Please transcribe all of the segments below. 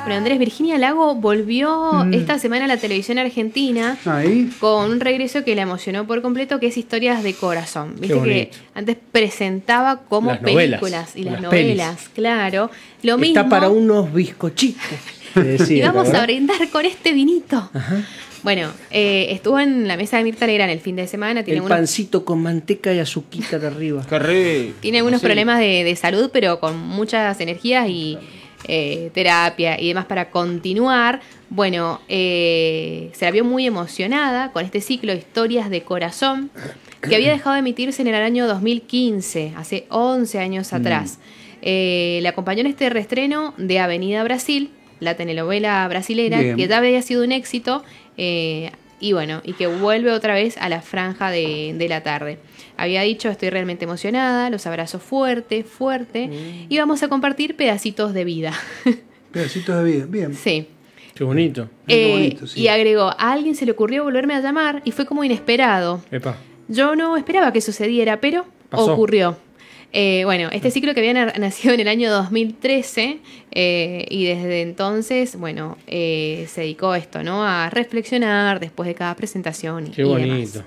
Bueno, Andrés, Virginia Lago volvió esta semana a la televisión argentina con un regreso que la emocionó por completo, que es Historias de Corazón. Viste que antes presentaba como las películas y las novelas, pelis. Claro. Lo mismo. Está para unos bizcochitos. Y vamos a brindar con este vinito. Ajá. Bueno, estuvo en la mesa de Mirta Legrand el fin de semana. Tiene pancito con manteca y azuquita de arriba. Tiene algunos problemas de salud, pero con muchas energías y terapia y demás para continuar. Bueno, se la vio muy emocionada con este ciclo Historias de Corazón, que había dejado de emitirse en el año 2015, hace 11 años atrás. La acompañó en este reestreno de Avenida Brasil, la telenovela brasilera, que ya había sido un éxito, y bueno, y que vuelve otra vez a la franja de la tarde. Había dicho, estoy realmente emocionada, los abrazo fuerte, y vamos a compartir pedacitos de vida. Pedacitos de vida, bien. Sí. Qué bonito. Qué bonito, sí. Y agregó, a alguien se le ocurrió volverme a llamar y fue como inesperado. Epa. Yo no esperaba que sucediera, pero ocurrió. Bueno, este ciclo que había nacido en el año 2013 y desde entonces, bueno, se dedicó a esto, ¿no? A reflexionar después de cada presentación. Qué bonito.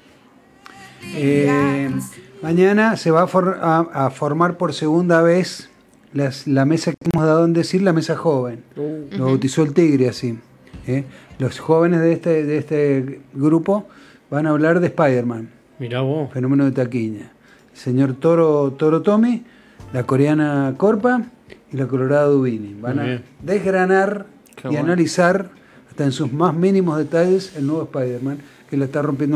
Mañana se va a formar por segunda vez la mesa que hemos dado en decir, la mesa joven. Lo bautizó el Tigre así. Los jóvenes de este grupo van a hablar de Spider-Man. Mirá vos. Fenómeno de taquilla. El señor Toro Tommy, la coreana Corpa y la colorada Dubini. Van a desgranar y analizar hasta en sus más mínimos detalles el nuevo Spider-Man, que la está rompiendo